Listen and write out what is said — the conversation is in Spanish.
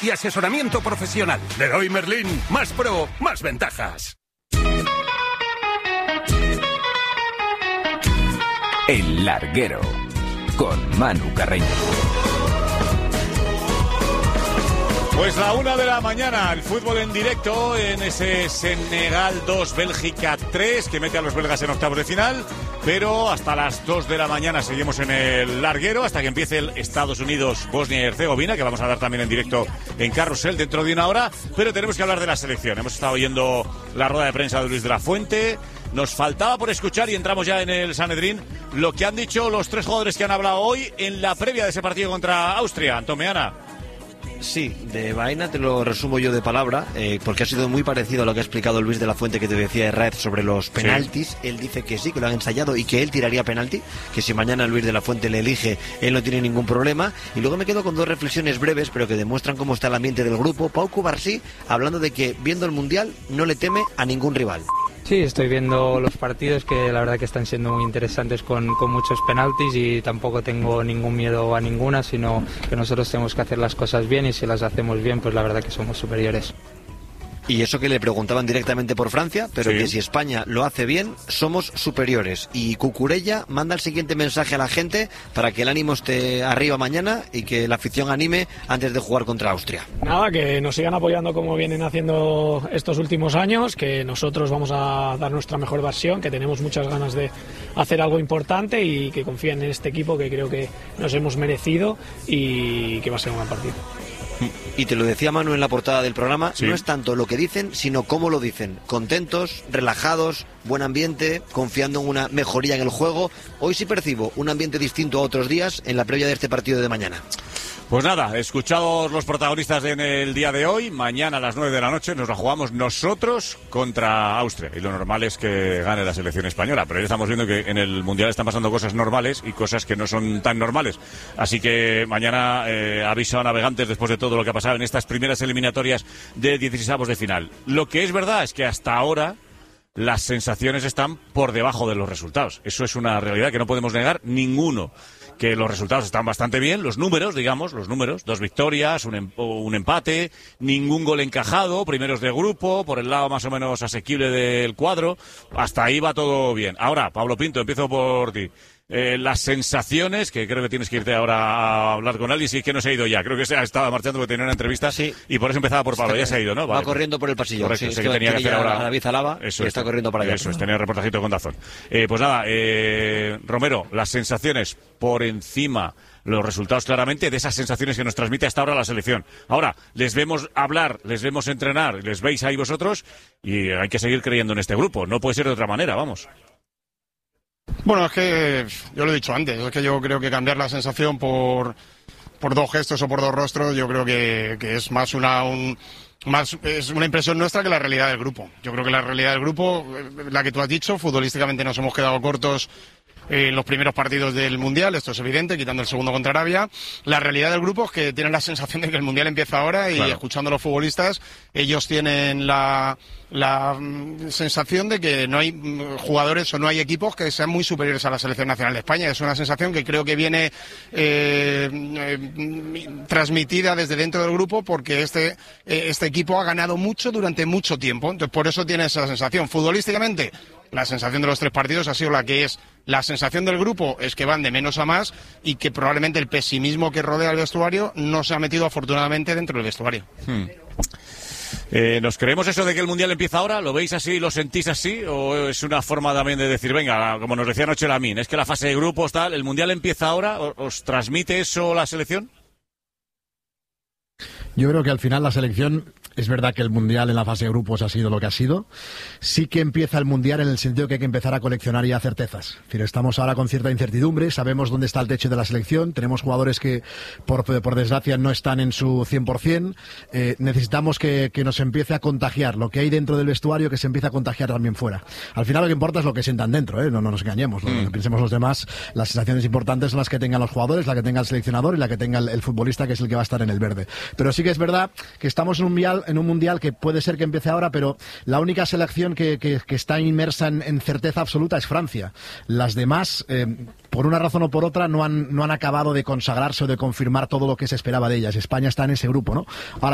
y asesoramiento profesional. Leroy Merlin, más pro, más ventajas. El Larguero, con Manu Carreño. Pues la 1 de la mañana, el fútbol en directo en ese Senegal 2, Bélgica 3, que mete a los belgas en octavos de final. Pero hasta las 2 de la mañana seguimos en el Larguero, hasta que empiece el Estados Unidos, Bosnia y Herzegovina, que vamos a dar también en directo en Carrusel dentro de una hora. Pero tenemos que hablar de la selección. Hemos estado oyendo la rueda de prensa de Luis de la Fuente. Nos faltaba por escuchar, y entramos ya en el Sanedrín, lo que han dicho los 3 jugadores que han hablado hoy en la previa de ese partido contra Austria. Antomeana. Sí, de vaina te lo resumo yo de palabra, porque ha sido muy parecido a lo que ha explicado Luis de la Fuente, que te decía Herrera sobre los penaltis. Sí. Él dice que sí, que lo han ensayado y que él tiraría penalti, que si mañana Luis de la Fuente le elige, él no tiene ningún problema. Y luego me quedo con 2 reflexiones breves, pero que demuestran cómo está el ambiente del grupo. Pau Cubarsí, hablando de que viendo el Mundial no le teme a ningún rival. Sí, estoy viendo los partidos que la verdad que están siendo muy interesantes con muchos penaltis, y tampoco tengo ningún miedo a ninguna, sino que nosotros tenemos que hacer las cosas bien, y si las hacemos bien, pues la verdad que somos superiores. Y eso que le preguntaban directamente por Francia, pero sí, que si España lo hace bien, somos superiores. Y Cucurella manda el siguiente mensaje a la gente para que el ánimo esté arriba mañana y que la afición anime antes de jugar contra Austria. Nada, que nos sigan apoyando como vienen haciendo estos últimos años, que nosotros vamos a dar nuestra mejor versión, que tenemos muchas ganas de hacer algo importante y que confíen en este equipo que creo que nos hemos merecido y que va a ser un gran partido. Y te lo decía Manu en la portada del programa, sí, no es tanto lo que dicen, sino cómo lo dicen. Contentos, relajados, buen ambiente, confiando en una mejoría en el juego. Hoy sí percibo un ambiente distinto a otros días en la previa de este partido de mañana. Pues nada, escuchados los protagonistas en el día de hoy, mañana a las 9 de la noche nos la jugamos nosotros contra Austria. Y lo normal es que gane la selección española, pero ya estamos viendo que en el Mundial están pasando cosas normales y cosas que no son tan normales. Así que mañana aviso a navegantes después de todo lo que ha pasado en estas primeras eliminatorias de 16avos de final. Lo que es verdad es que hasta ahora las sensaciones están por debajo de los resultados. Eso es una realidad que no podemos negar ninguno. Que los resultados están bastante bien, los números, 2 victorias, un empate, ningún gol encajado, primeros de grupo, por el lado más o menos asequible del cuadro, hasta ahí va todo bien. Ahora, Pablo Pinto, empiezo por ti. Las sensaciones, que creo que tienes que irte ahora a hablar con alguien, si es que no se ha ido ya, creo que se estaba marchando porque tenía una entrevista, sí, y por eso empezaba por Pablo, ya se ha ido, ¿no? Va corriendo por el pasillo. Correcto, sí, sé que tenía que hacer ahora a David Alaba, eso, está corriendo para allá. Eso es, tenía el reportajito con Dazón. Pues nada, Romero, las sensaciones por encima, los resultados claramente de esas sensaciones que nos transmite hasta ahora la selección. Ahora, les vemos hablar, les vemos entrenar, les veis ahí vosotros, y hay que seguir creyendo en este grupo, no puede ser de otra manera, vamos. Bueno, es que yo lo he dicho antes, es que yo creo que cambiar la sensación por 2 gestos o por 2 rostros, yo creo que es más es una impresión nuestra que la realidad del grupo. Yo creo que la realidad del grupo, la que tú has dicho, futbolísticamente nos hemos quedado cortos en los primeros partidos del Mundial, esto es evidente, quitando el segundo contra Arabia. La realidad del grupo es que tienen la sensación de que el Mundial empieza ahora y, claro, escuchando a los futbolistas, ellos tienen la sensación de que no hay jugadores o no hay equipos que sean muy superiores a la Selección Nacional de España. Es una sensación que creo que viene transmitida desde dentro del grupo, porque este equipo ha ganado mucho durante mucho tiempo. Entonces, por eso tiene esa sensación. Futbolísticamente, la sensación de los 3 partidos ha sido la que es. La sensación del grupo es que van de menos a más y que probablemente el pesimismo que rodea el vestuario no se ha metido afortunadamente dentro del vestuario. ¿Nos creemos eso de que el Mundial empieza ahora? ¿Lo veis así, lo sentís así? ¿O es una forma también de decir, venga, como nos decía anoche Lamín, es que la fase de grupos, tal, el Mundial empieza ahora? ¿Os transmite eso la selección? Yo creo que al final la selección, es verdad que el Mundial en la fase de grupos ha sido lo que ha sido. Sí que empieza el Mundial en el sentido que hay que empezar a coleccionar ya certezas. Es decir, estamos ahora con cierta incertidumbre, sabemos dónde está el techo de la selección, tenemos jugadores que por desgracia no están en su 100%. Necesitamos que nos empiece a contagiar lo que hay dentro del vestuario, que se empiece a contagiar también fuera. Al final lo que importa es lo que sientan dentro, no nos engañemos. Lo que pensemos los demás, las sensaciones importantes son las que tengan los jugadores, la que tenga el seleccionador y la que tenga el futbolista, que es el que va a estar en el verde. Pero sí que es verdad que estamos en un mundial que puede ser que empiece ahora, pero la única selección que está inmersa en certeza absoluta es Francia. Las demás, por una razón o por otra, no han acabado de consagrarse o de confirmar todo lo que se esperaba de ellas. España está en ese grupo, ¿no? Ahora,